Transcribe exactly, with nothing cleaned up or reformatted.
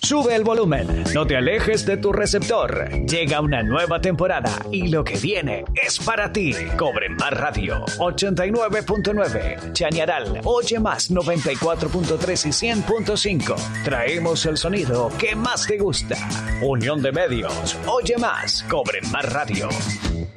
Sube el volumen, no te alejes de tu receptor. Llega una nueva temporada y lo que viene es para ti. Cobre Más Radio ochenta y nueve punto nueve, Chañaral, Oye Más noventa y cuatro punto tres y cien punto cinco. Traemos el sonido que más te gusta. Unión de Medios, Oye Más, Cobre Más Radio.